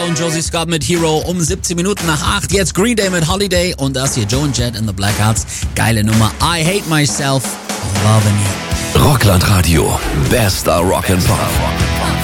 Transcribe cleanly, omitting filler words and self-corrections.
Und Josie Scott mit Hero um 17 Minuten nach 8. Jetzt Green Day mit Holiday und das hier Joe and Jet in the Blackhearts. Geile Nummer. I Hate Myself, Loving You. Rockland Radio, bester Rock'n'Pop.